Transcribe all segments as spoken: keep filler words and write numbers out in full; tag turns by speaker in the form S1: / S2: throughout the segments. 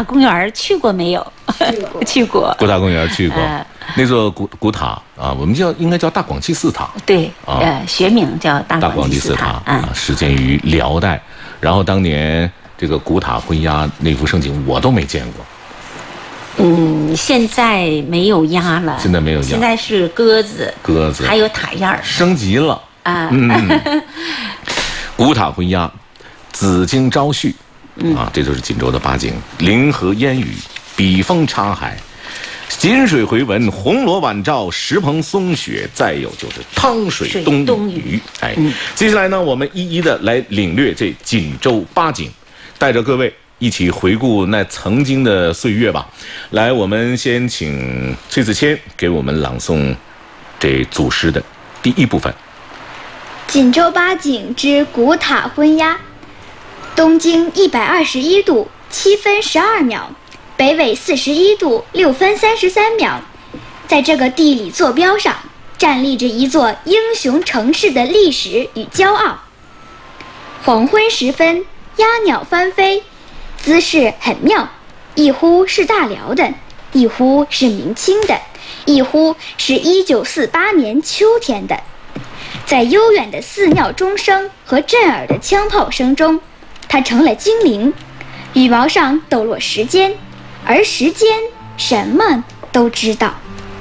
S1: 塔公园去过没有？去过，去过。
S2: 古塔公园去过，呃、那座古古塔啊，我们叫应该叫大广济寺塔。
S1: 对，啊、呃，学名叫大广济寺
S2: 塔啊，始建于辽代。然后当年这个古塔婚鸦那幅盛景，我都没见过。
S1: 嗯，现在没有鸦了，
S2: 现在没有鸦，
S1: 现在是鸽子，
S2: 鸽子
S1: 还有塔燕儿，
S2: 升级了
S1: 啊。
S2: 嗯，古塔婚鸦，紫荆朝煦。嗯、啊，这就是锦州的八景：临河烟雨，笔锋插海，锦水回文，红罗晚照，石棚松雪，再有就是汤水东
S1: 东
S2: 隅。哎、嗯，接下来呢，我们一一的来领略这锦州八景，带着各位一起回顾那曾经的岁月吧。来，我们先请崔子谦给我们朗诵这组诗的第一部分：
S3: 锦州八景之古塔婚鸦。东经一百二十一度七分十二秒，北纬四十一度六分三十三秒，在这个地理坐标上站立着一座英雄城市的历史与骄傲。黄昏时分，鸦鸟翻飞，姿势很妙，一忽是大辽的，一忽是明清的，一忽是一九四八年秋天的。在悠远的寺庙钟声和震耳的枪炮声中，它成了精灵，羽毛上抖落时间，而时间什么都知道。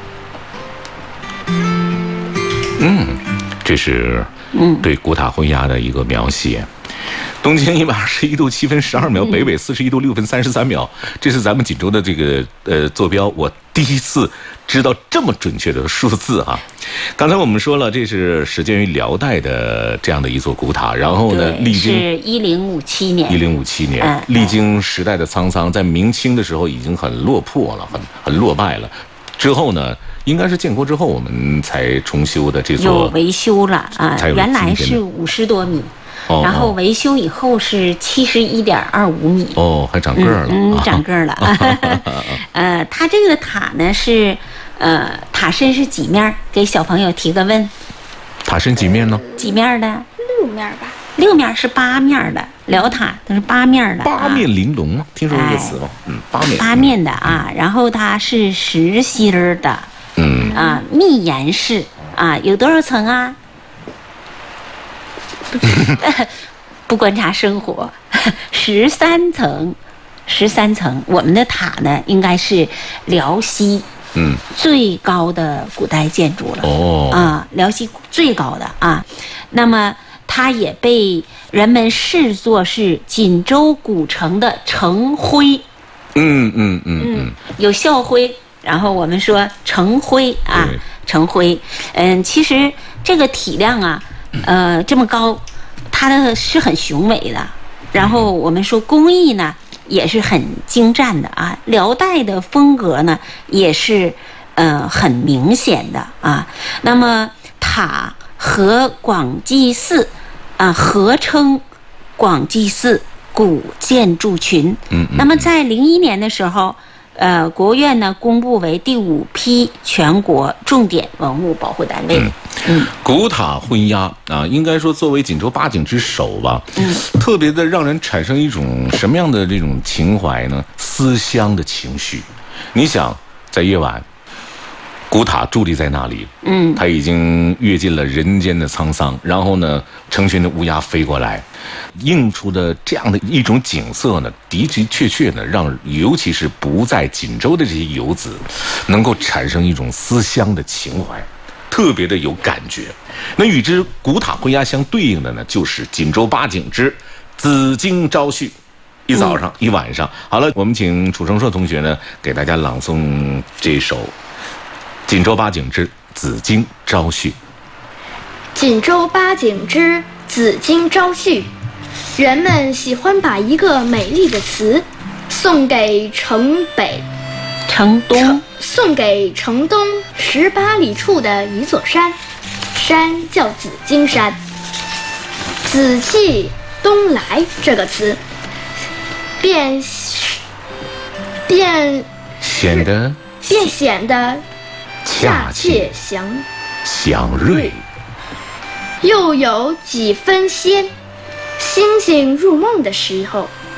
S2: 嗯，这是对古塔婚鸦的一个描写。东经一百二十一度七分十二秒，北纬四十一度六分三十三秒，这是咱们锦州的这个呃坐标。我第一次知道这么准确的数字啊！刚才我们说了，这是始建于辽代的这样的一座古塔，然后呢，历经
S1: 是一零五七年，
S2: 一零五七年，嗯、历经时代的沧桑，在明清的时候已经很落魄了，很很落败了。之后呢，应该是建国之后我们才重修的这座，
S1: 有维修了啊，原来是五十多米。
S2: 哦、
S1: 然后维修以后是七十一点二五米
S2: 哦，还长个儿了，
S1: 嗯，嗯长个儿了。呃，它这个塔呢是，呃，塔身是几面？给小朋友提个问。
S2: 塔身几面呢？
S1: 几面的？
S3: 六面吧。
S1: 六面是八面的，辽塔它是八面的。
S2: 八面玲珑吗？听说这个词哦，嗯，八面。
S1: 八面的啊，嗯、然后它是实心儿的，
S2: 嗯
S1: 啊，密檐式啊，有多少层啊？不观察生活，十三层，十三层。我们的塔呢，应该是辽西
S2: 嗯
S1: 最高的古代建筑了。
S2: 哦
S1: 啊，辽西最高的啊，那么它也被人们视作是锦州古城的城徽。
S2: 嗯嗯嗯嗯，
S1: 有校徽，然后我们说城徽啊，城徽。嗯，其实这个体量啊。呃，这么高，它的是很雄伟的。然后我们说工艺呢，也是很精湛的啊。辽代的风格呢，也是呃很明显的啊。那么塔和广济寺啊合称广济寺古建筑群。
S2: 嗯。
S1: 那么在零一年的时候。呃，国务院呢公布为第五批全国重点文物保护单位。
S2: 嗯，嗯古塔婚鸦啊，应该说作为锦州八景之首吧，嗯，特别的让人产生一种什么样的这种情怀呢？思乡的情绪。你想，在夜晚，古塔伫立在那里，
S1: 嗯，
S2: 它已经阅尽了人间的沧桑，然后呢，成群的乌鸦飞过来。映出的这样的一种景色呢，的的确确呢，让尤其是不在锦州的这些游子，能够产生一种思乡的情怀，特别的有感觉。那与之古塔婚鸦相对应的呢，就是锦州八景之紫荆朝煦。一早上、嗯、一晚上。好了，我们请楚成硕同学呢，给大家朗诵这首锦州八景之紫荆朝煦。
S3: 锦州八景之紫荆朝煦，人们喜欢把一个美丽的词送给城北、
S1: 城东，
S3: 送给城东十八里处的一座山，山叫紫荆山。紫气东来这个词，便便
S2: 显得
S3: 便显得
S2: 恰切
S3: 祥
S2: 祥瑞。又
S3: 有几分仙，星星入梦的时候，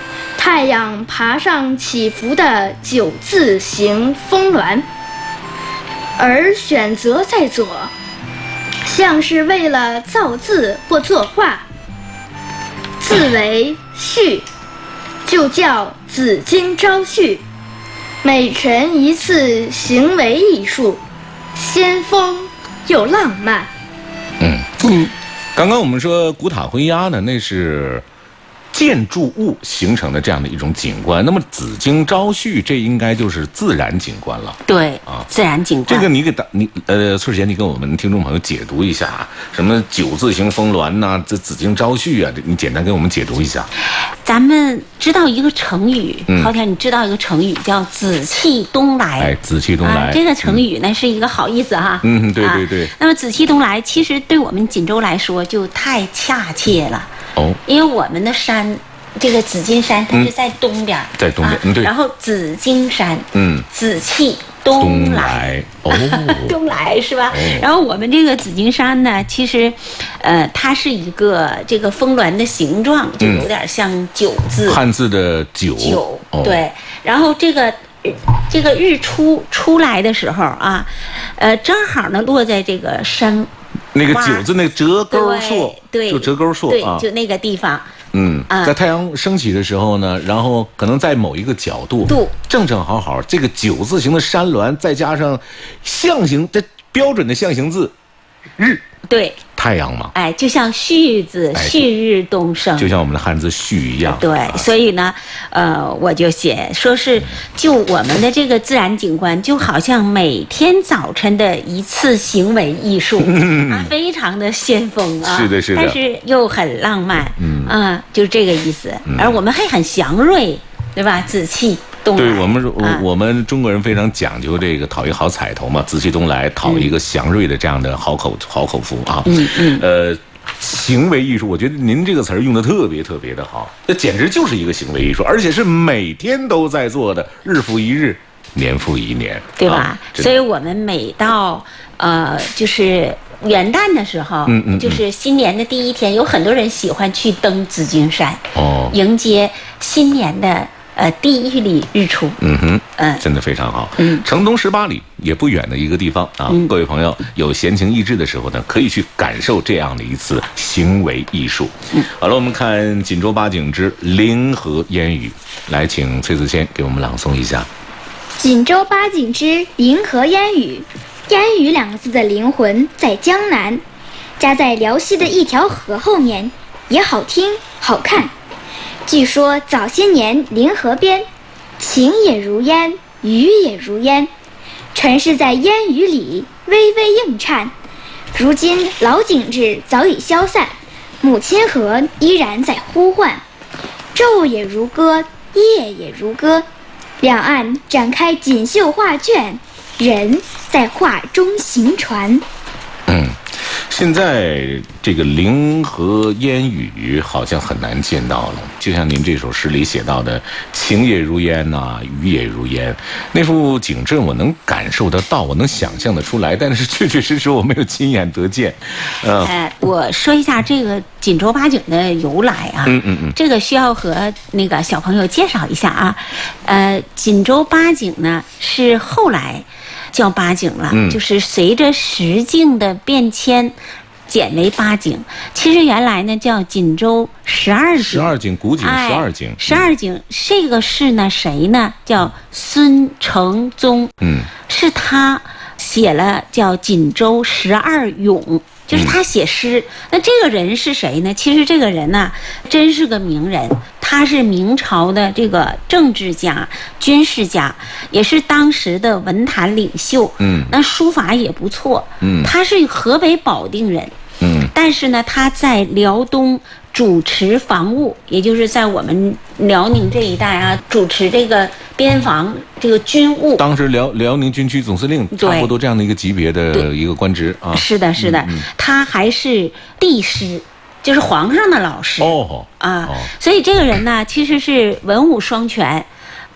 S3: 太阳爬上起伏的九字形峰峦，而选择在左，像是为了造字或作画。字为序，就叫紫金朝序。每陈一次行为艺术，先锋又浪漫。
S2: 嗯嗯，刚刚我们说古塔昏鸦呢，那是建筑物形成的这样的一种景观。那么紫荆朝序，这应该就是自然景观了。
S1: 对
S2: 啊，
S1: 自然景观。
S2: 这个你给大你呃，翠姐，你给我们听众朋友解读一下啊，什么九字形峰峦呐，这紫荆朝序啊，你简单给我们解读一下。
S1: 咱们知道一个成语，
S2: 嗯
S1: 昊天，你知道一个成语叫紫气东来。
S2: 哎，紫气东来，
S1: 啊，这个成语呢、嗯、是一个好意思哈。
S2: 嗯，对对对、
S1: 啊。那么紫气东来，其实对我们锦州来说就太恰切了。
S2: 哦。因
S1: 为我们的山，这个紫金山，它是在东边，
S2: 嗯、在东边，
S1: 啊、
S2: 嗯对。
S1: 然后紫荆山，
S2: 嗯，
S1: 紫气东来，
S2: 东来哦，
S1: 东来是吧？
S2: 哦、
S1: 然后我们这个紫荆山呢，其实，呃，它是一个这个峰峦的形状，就有点像九字，
S2: 嗯、汉字的九，
S1: 九、
S2: 哦、
S1: 对。然后这个这个日出出来的时候啊，呃，正好呢落在这个山
S2: 那个九字那个折钩处，
S1: 对，
S2: 就折钩处
S1: 对，
S2: 啊，
S1: 就那个地方。
S2: 嗯，在太阳升起的时候呢，然后可能在某一个角度，
S1: 度
S2: 正正好好，这个九字形的山峦，再加上象形这标准的象形字，日，
S1: 对，
S2: 太阳嘛，
S1: 哎，就像旭字，
S2: 哎、
S1: 旭日东升，
S2: 就像我们的汉字旭一样。
S1: 对，
S2: 啊、
S1: 所以呢，呃，我就写说是就我们的这个自然景观，就好像每天早晨的一次行为艺术、嗯、啊，非常的先锋啊，
S2: 是的，是的，
S1: 但是又很浪漫，
S2: 嗯
S1: 啊，就是这个意思。
S2: 嗯、
S1: 而我们还很祥瑞，对吧？紫气东来。
S2: 对我们，
S1: 啊、
S2: 我们中国人非常讲究这个讨一好彩头嘛，紫气东来，讨一个祥瑞的这样的好口、嗯、好口福啊。
S1: 嗯嗯。
S2: 呃，行为艺术，我觉得您这个词儿用的特别特别的好，这简直就是一个行为艺术，而且是每天都在做的，日复一日，年复一年，
S1: 对吧？
S2: 啊、
S1: 所以我们每到呃，就是元旦的时候，
S2: 嗯嗯，
S1: 就是新年的第一天，有很多人喜欢去登紫荆山，
S2: 哦，
S1: 迎接新年的呃第一粒日出。
S2: 嗯哼，
S1: 嗯，
S2: 真的非常好。
S1: 嗯，
S2: 城东十八里也不远的一个地方啊，
S1: 嗯、
S2: 各位朋友有闲情逸致的时候呢，可以去感受这样的一次行为艺术。
S1: 嗯，
S2: 好了，我们看锦州八景之灵河烟雨，来，请崔子谦给我们朗诵一下。
S3: 锦州八景之灵河烟雨，烟雨两个字的灵魂在江南，夹在辽西的一条河后面，也好听好看。据说早些年临河边，晴也如烟，雨也如烟，尘世在烟雨里微微映颤。如今老景致早已消散，母亲河依然在呼唤，昼也如歌，夜也如歌，两岸展开锦绣画卷，人在画中行船。
S2: 嗯，现在这个灵河烟雨好像很难见到了，就像您这首诗里写到的晴也如烟呐、啊，雨也如烟，那幅景致我能感受得到，我能想象得出来，但是确确实实我没有亲眼得见。
S1: 呃，呃我说一下这个锦州八景的由来啊，
S2: 嗯嗯嗯，
S1: 这个需要和那个小朋友介绍一下啊。呃，锦州八景呢是后来叫八景了，
S2: 嗯、
S1: 就是随着时境的变迁，简为八景。其实原来呢叫锦州十二景，
S2: 十二景古景十二景，
S1: 十二景这个是呢谁呢？叫孙承宗，
S2: 嗯，
S1: 是他写了叫锦州十二咏。就是他写诗、嗯，那这个人是谁呢？其实这个人呢、啊，真是个名人。他是明朝的这个政治家、军事家，也是当时的文坛领袖。
S2: 嗯，
S1: 那书法也不错。
S2: 嗯，
S1: 他是河北保定人。
S2: 嗯，
S1: 但是呢，他在辽东主持防务，也就是在我们辽宁这一带啊，主持这个边防这个军务。
S2: 当时辽辽宁军区总司令，差不多这样的一个级别的一个官职啊。
S1: 是的，是的，嗯嗯、他还是帝师，就是皇上的老师。
S2: 哦，
S1: 啊，
S2: 哦、
S1: 所以这个人呢，其实是文武双全。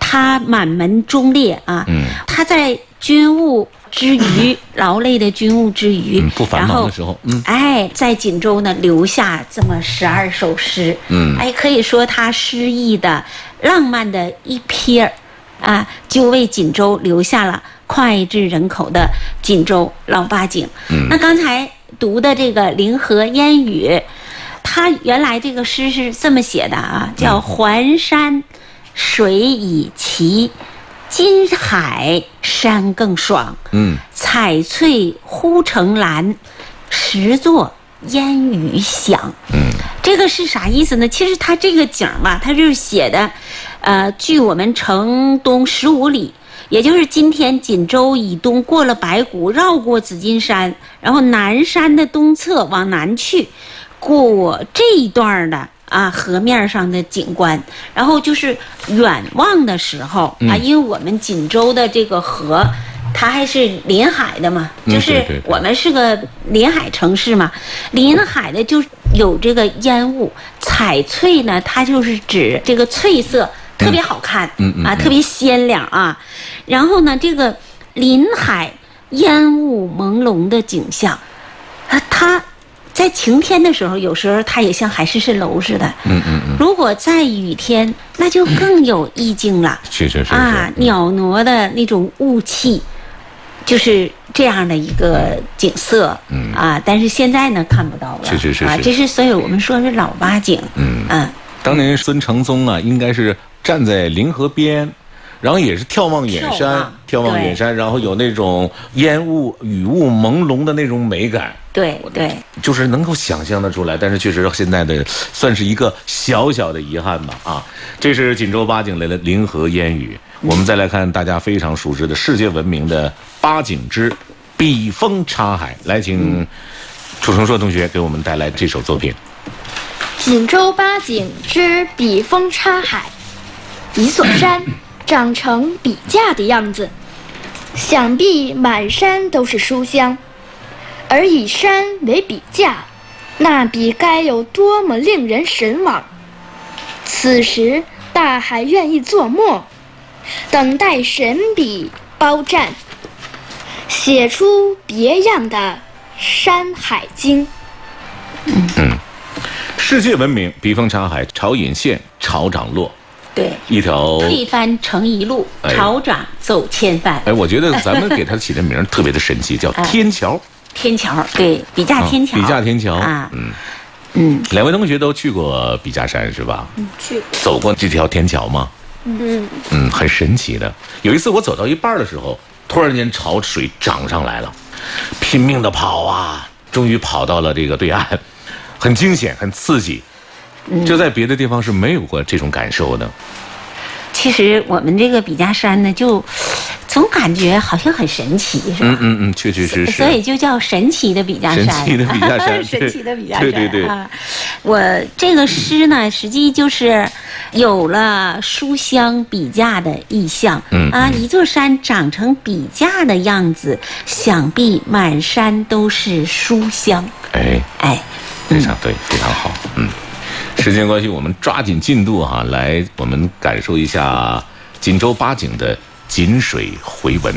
S1: 他满门忠烈啊，嗯，他在军务之余，劳累的军务之余，
S2: 嗯、不繁忙的时候，嗯，
S1: 哎，在锦州呢留下这么十二首诗，嗯，哎，可以说他诗意的浪漫的一瞥啊，就为锦州留下了脍炙人口的锦州老八景。嗯，那刚才读的这个《临河烟雨》，他原来这个诗是这么写的啊，叫环山水已齐，金海山更爽。嗯，彩翠忽成蓝，时作烟雨响。嗯，这个是啥意思呢？其实它这个景吧，它就是写的，呃，距我们城东十五里。也就是今天锦州以东过了白谷，绕过紫金山，然后南山的东侧往南去，过这一段的啊河面上的景观，然后就是远望的时候啊，因为我们锦州的这个河，它还是临海的嘛，就是我们是个临海城市嘛，临海的就有这个烟雾，彩翠呢，它就是指这个翠色。特别好看，嗯嗯啊，特别鲜亮啊。然后呢，这个临海烟雾朦胧的景象，啊，它在晴天的时候，有时候它也像海市蜃楼似的。嗯嗯嗯。如果在雨天，那就更有意境了。
S2: 是是是
S1: 啊，袅娜的那种雾气，就是这样的一个景色。嗯啊，但是现在呢，看不到了。
S2: 是是是
S1: 啊，这是所以我们说是老八景。嗯啊，
S2: 当年孙承宗啊，应该是。站在临河边，然后也是眺望远山，眺望远山，然后有那种烟雾、雨雾朦胧的那种美感。
S1: 对对，
S2: 就是能够想象得出来，但是确实现在的算是一个小小的遗憾吧。啊，这是锦州八景的临河烟雨。我们再来看大家非常熟知的世界闻名的八景之笔锋插海，来请楚成硕同学给我们带来这首作品。
S3: 锦州八景之笔锋插海。一座山长成笔架的样子，想必满山都是书香，而以山为笔架，那笔该有多么令人神往。此时大海愿意作墨，等待神笔包蘸，写出别样的山海经。
S2: 嗯，世界闻名笔锋插海，潮引线，潮涨落。
S1: 对，
S2: 一条
S1: 退帆成一路，潮涨走千帆。
S2: 哎，我觉得咱们给它起的名特别的神奇，叫天桥。
S1: 天桥，对，笔架天桥。
S2: 笔架天桥
S1: 啊，
S2: 嗯嗯，两位同学都去过笔架山是吧？
S3: 嗯，去。
S2: 走过这条天桥吗？嗯嗯，很神奇的。有一次我走到一半的时候，突然间潮水涨上来了，拼命的跑啊，终于跑到了这个对岸，很惊险，很刺激。就在别的地方是没有过这种感受的。
S1: 其实我们这个笔架山呢，就总感觉好像很神奇，是吧？
S2: 嗯嗯嗯，确确实实。
S1: 所以就叫神奇的笔架山。
S2: 神奇的笔架山，
S1: 神奇的笔架山。
S2: 对对对。
S1: 啊，我这个诗呢，实际就是有了书香笔架的意象。嗯啊，一座山长成笔架的样子，想必满山都是书香。
S2: 哎
S1: 哎，
S2: 非常对，非常好。嗯。时间关系，我们抓紧进度哈、啊，来我们感受一下锦州八景的锦水回文。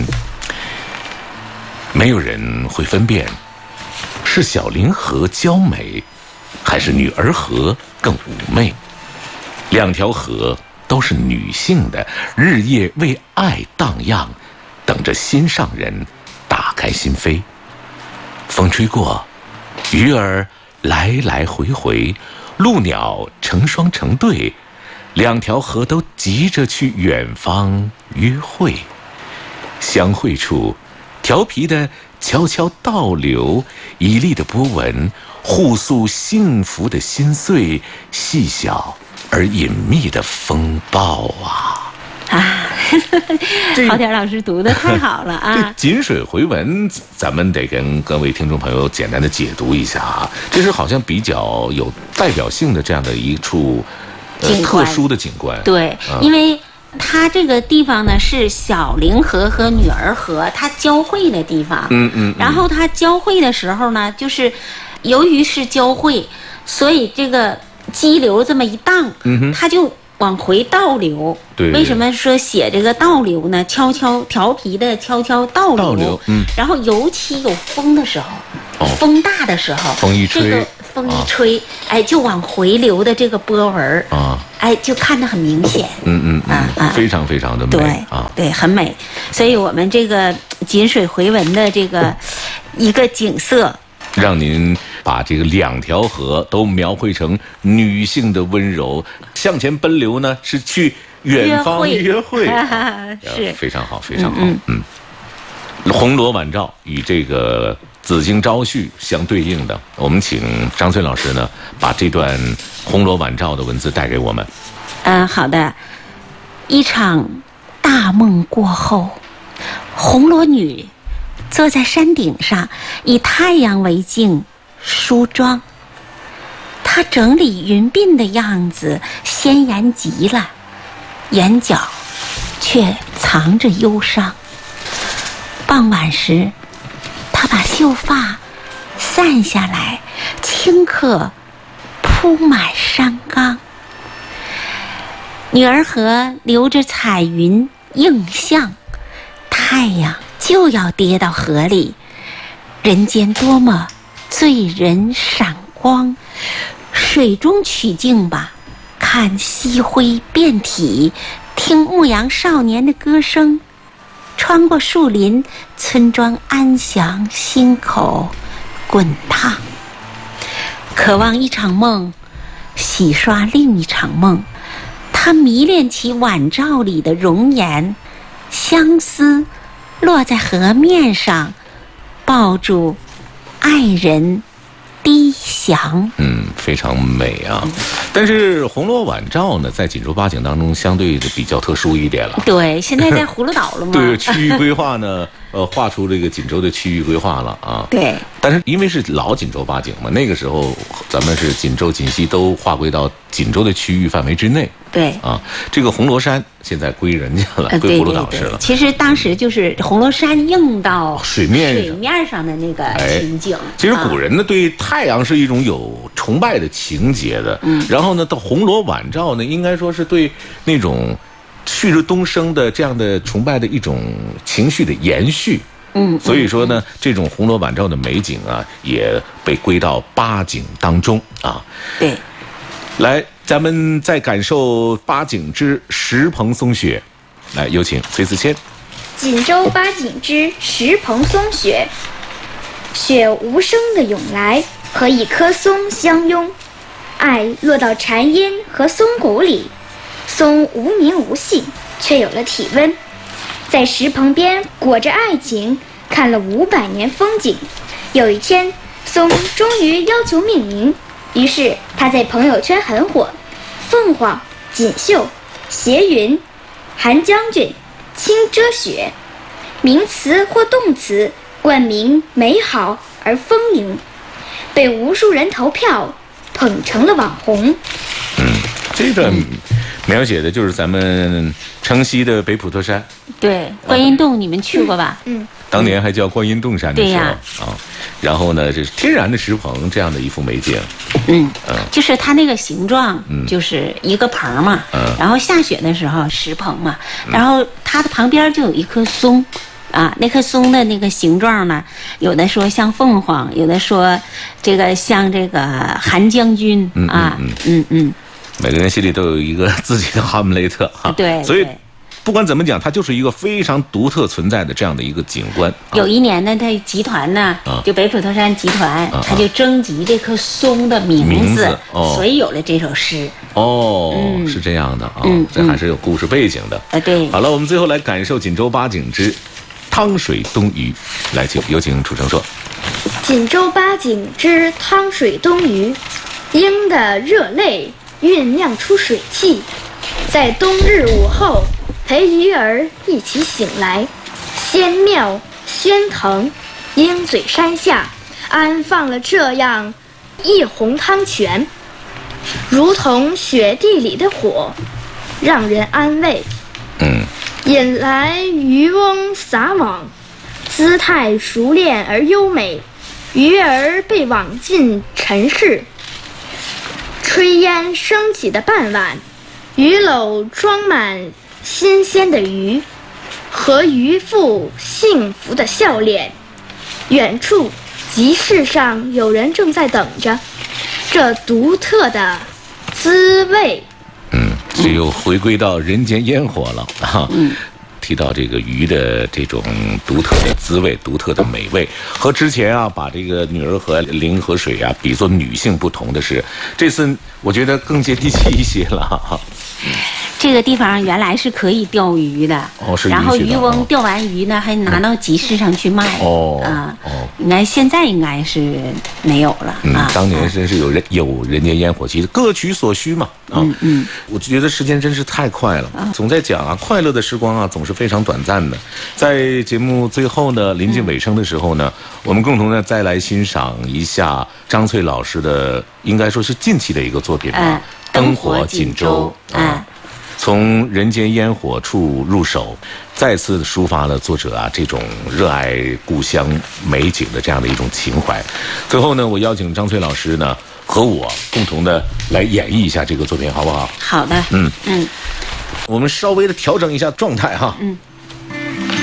S2: 没有人会分辨，是小凌河娇美，还是女儿河更妩媚。两条河都是女性的，日夜为爱荡漾，等着心上人打开心扉。风吹过，鱼儿来来回回，鹭鸟成双成对，两条河都急着去远方约会。相会处，调皮的悄悄倒流一粒的波纹，互诉幸福的心碎，细小而隐秘的风暴啊！
S1: 啊，郝典老师读的太好了啊！
S2: 这锦水回文，咱们得跟各位听众朋友简单的解读一下啊。这是好像比较有代表性的这样的一处、呃、特殊的景观。
S1: 对，啊、因为它这个地方呢是小凌河和女儿河它交汇的地方。嗯 嗯, 嗯。然后它交汇的时候呢，就是由于是交汇，所以这个激流这么一荡，嗯、它就往回倒流。
S2: 对，
S1: 为什么说写这个倒流呢？悄悄调皮的悄悄倒流。
S2: 倒流，嗯。
S1: 然后尤其有风的时候，
S2: 哦、
S1: 风大的时候，
S2: 风一吹，
S1: 这个风一吹，啊、哎，就往回流的这个波纹啊，哎，就看得很明显。
S2: 嗯嗯嗯，
S1: 啊、
S2: 非常非常的美
S1: 对
S2: 啊，
S1: 对，很美。所以我们这个锦水回文的这个一个景色。
S2: 让您把这个两条河都描绘成女性的温柔，向前奔流呢，是去远方约会，
S1: 是
S2: 非常好，非常好。嗯嗯，红罗晚照与这个紫荆朝旭相对应的，我们请张翠老师呢，把这段红罗晚照的文字带给我们。
S1: 嗯、呃，好的。一场大梦过后，红罗女坐在山顶上，以太阳为镜，梳妆。她整理云鬓的样子鲜艳极了，眼角却藏着忧伤。傍晚时，她把秀发散下来，顷刻铺满山岗。女儿河流着彩云映像，太阳就要跌到河里，人间多么醉人闪光，水中取景吧，看夕辉遍体，听牧羊少年的歌声，穿过树林，村庄安详，心口滚烫。渴望一场梦，洗刷另一场梦，他迷恋起晚照里的容颜，相思落在河面上，抱住爱人低翔。
S2: 嗯，非常美啊。但是红罗晚照呢，在锦州八景当中相对的比较特殊一点了。
S1: 对，现在在葫芦岛了嘛。
S2: 对，区域规划呢，呃，画出这个锦州的区域规划了啊。
S1: 对。
S2: 但是因为是老锦州八景嘛，那个时候咱们是锦州、锦西都划归到锦州的区域范围之内。
S1: 对。
S2: 啊，这个红螺山现在归人家了，
S1: 呃、
S2: 归葫芦岛市了。
S1: 其实当时就是红螺山映到
S2: 水面
S1: 水面上的那个情景。哎、
S2: 其实古人呢、啊、对太阳是一种有崇拜的情节的。嗯。然后呢，到红罗晚照呢，应该说是对那种旭日东升的这样的崇拜的一种情绪的延续。
S1: 嗯，
S2: 所以说呢，这种红罗晚照的美景啊，也被归到八景当中啊。
S1: 对，
S2: 来，咱们再感受八景之石棚松雪。来，有请崔思谦。
S3: 锦州八景之石棚松雪，雪无声的涌来，和一棵松相拥，爱落到禅阴和松骨里，松无名无姓，却有了体温。在石棚边裹着爱情，看了五百年风景。有一天，松终于要求命名，于是他在朋友圈很火：凤凰、锦绣、斜云、韩将军、青遮雪，名词或动词冠名美好而丰盈，被无数人投票捧成了网红。
S2: 嗯，这段描写的就是咱们城西的北普陀山。
S1: 对，观音洞你们去过吧？
S3: 嗯，
S2: 当年还叫观音洞山的时候、
S1: 啊、
S2: 然后呢，这是天然的石棚这样的一幅美景。
S1: 嗯嗯，就是它那个形状，就是一个棚嘛。
S2: 嗯，
S1: 然后下雪的时候石棚嘛，嗯、然后它的旁边就有一棵松。啊，那棵松的那个形状呢，有的说像凤凰，有的说这个像这个韩将军啊，
S2: 嗯
S1: 嗯 嗯, 嗯, 嗯，
S2: 每个人心里都有一个自己的哈姆雷特哈。
S1: 对，
S2: 所以不管怎么讲，它就是一个非常独特存在的这样的一个景观。啊、
S1: 有一年呢，他集团呢，啊、就北普陀山集团，
S2: 啊、
S1: 他就征集这棵松的名字，
S2: 名字哦、
S1: 所以有了这首诗。
S2: 哦，
S1: 嗯、
S2: 是这样的啊，
S1: 嗯、
S2: 这还是有故事背景的。
S1: 啊，对。
S2: 好了，我们最后来感受锦州八景之汤水东隅。来，请有请楚成说。
S3: 锦州八景之汤水东隅，鹰的热泪酝酿出水汽，在冬日午后陪鱼儿一起醒来，仙妙仙腾，鹰嘴山下安放了这样一泓汤泉，如同雪地里的火，让人安慰。
S2: 嗯，
S3: 引来渔翁撒网，姿态熟练而优美，鱼儿被网进尘世。炊烟升起的傍晚，
S4: 鱼篓装满新鲜的鱼，和渔妇幸福的笑脸。远处集市上有人正在等着，这独特的滋味。
S2: 嗯，这又回归到人间烟火了啊。嗯。提到这个鱼的这种独特的滋味、独特的美味，和之前啊把这个女儿和灵河水啊比作女性不同的是，这次我觉得更接地气一些了。
S1: 这个地方原来是可以钓鱼的，
S2: 哦，是
S1: 然后渔翁钓完鱼呢，还拿到集市上去卖。
S2: 哦，
S1: 啊，
S2: 哦，
S1: 应该现在应该是没有了。
S2: 嗯，
S1: 啊，
S2: 当年真是有人有人间烟火气，各取所需嘛。啊，
S1: 嗯嗯，
S2: 我觉得时间真是太快了，总在讲啊，快乐的时光啊总是非常短暂的。在节目最后呢，临近尾声的时候呢，我们共同呢再来欣赏一下张翠老师的，应该说是近期的一个作品吧，
S1: 嗯，
S2: 《灯火锦州》啊。从人间烟火处入手，再次抒发了作者啊这种热爱故乡美景的这样的一种情怀。最后呢，我邀请张翠老师呢和我共同的来演绎一下这个作品，好不好？
S1: 好的。
S2: 嗯
S1: 嗯，
S2: 我们稍微的调整一下状态哈。
S1: 嗯。